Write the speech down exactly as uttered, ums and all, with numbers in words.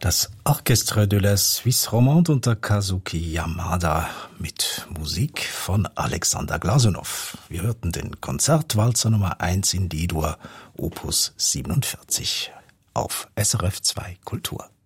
Das Orchestre de la Suisse Romande unter Kazuki Yamada mit Musik von Alexander Glasunow. Wir hörten den Konzertwalzer Nummer eins in D-Dur, Opus siebenundvierzig, auf S R F zwei Kultur.